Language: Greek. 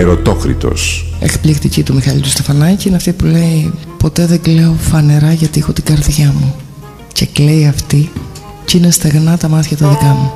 Ερωτόκριτος. Εκπληκτική του Μιχάλη του Στεφανάκη είναι αυτή που λέει «Ποτέ δεν κλαίω φανερά γιατί έχω την καρδιά μου». Και κλαίει αυτή και είναι στεγνά τα μάτια τα δικά μου.